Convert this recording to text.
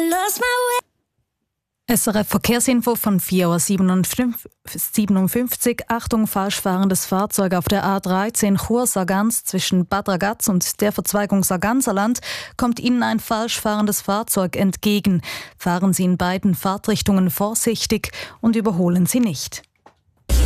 lost my way. SRF Verkehrsinfo von 4:57 Uhr. Achtung, falsch fahrendes Fahrzeug auf der A13 Chur-Sargans zwischen Bad Ragaz und der Verzweigung Sarganserland kommt Ihnen ein falsch fahrendes Fahrzeug entgegen. Fahren Sie in beiden Fahrtrichtungen vorsichtig und überholen Sie nicht.